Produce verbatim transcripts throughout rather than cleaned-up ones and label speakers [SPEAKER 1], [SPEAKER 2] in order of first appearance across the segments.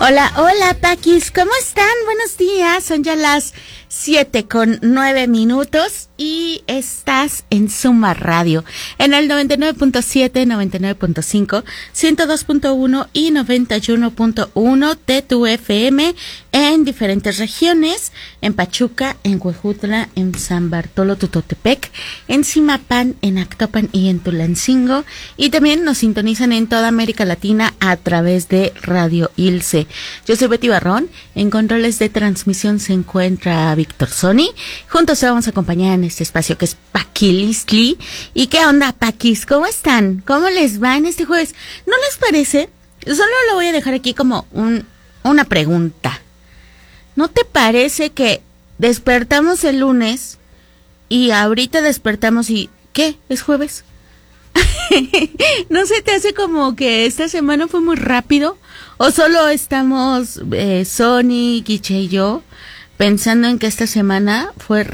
[SPEAKER 1] Hola, hola, Paquis, ¿cómo están? Buenos días, son ya las siete con nueve minutos y estás en Suma Radio, en el noventa y nueve punto siete, noventa y nueve punto cinco, ciento dos punto uno y noventa y uno punto uno de tu F M en diferentes regiones, en Pachuca, en Huejutla, en San Bartolo Tutotepec, en Zimapán, en Actopan y en Tulancingo, y también nos sintonizan en toda América Latina a través de Radio Ilse. Yo soy Betty Barrón, en controles de transmisión se encuentra Víctor Sony. Juntos te vamos a acompañar en este espacio que es Paquilistli. ¿Y qué onda, Paquis? ¿Cómo están? ¿Cómo les va en este jueves? ¿No les parece? Solo lo voy a dejar aquí como un, una pregunta. ¿No te parece que despertamos el lunes y ahorita despertamos y ¿qué? ¿Es jueves? ¿No se te hace como que esta semana fue muy rápido? ¿O solo estamos eh, Sony, Guiche y yo pensando en que esta semana fue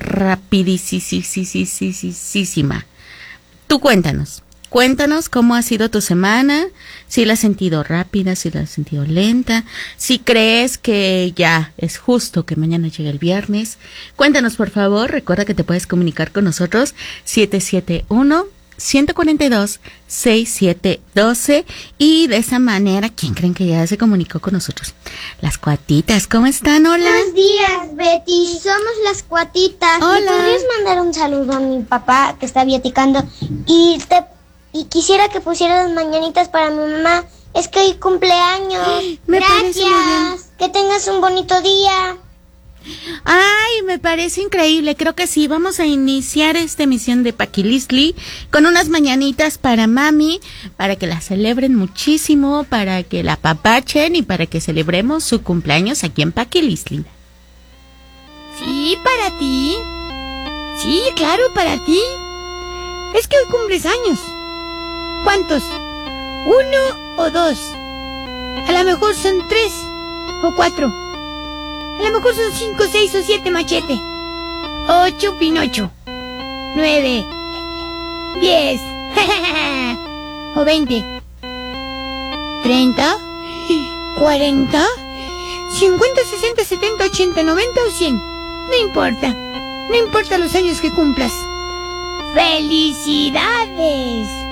[SPEAKER 1] rapidísima? Tú cuéntanos, cuéntanos cómo ha sido tu semana, si la has sentido rápida, si la has sentido lenta, si crees que ya es justo que mañana llegue el viernes. Cuéntanos, por favor, recuerda que te puedes comunicar con nosotros siete siete uno, uno cuatro dos, seis siete uno dos, y de esa manera, ¿quién creen que ya se comunicó con nosotros? Las cuatitas, ¿cómo están? Hola.
[SPEAKER 2] Buenos días, Betty, somos las cuatitas.
[SPEAKER 1] Hola.
[SPEAKER 2] ¿Me podrías mandar un saludo a mi papá que está viaticando? Y, te, y quisiera que pusieras mañanitas para mi mamá. Es que hoy cumpleaños.
[SPEAKER 1] Me
[SPEAKER 2] Gracias.
[SPEAKER 1] parece muy bien.
[SPEAKER 2] Que tengas un bonito día.
[SPEAKER 1] Ay, me parece increíble. Creo que sí, vamos a iniciar esta emisión de Paquilistli con unas mañanitas para mami, para que la celebren muchísimo, para que la apapachen y para que celebremos su cumpleaños aquí en Paquilistli.
[SPEAKER 3] Sí, para ti. Sí, claro, para ti. Es que hoy cumples años. ¿Cuántos? ¿Uno o dos? A lo mejor son tres o cuatro. A lo mejor son cinco, seis o siete, Machete. Ocho, Pinocho. Nueve. Diez. O veinte. Treinta. Cuarenta. Cincuenta, sesenta, setenta, ochenta, noventa o cien. No importa. No importa los años que cumplas. ¡Felicidades!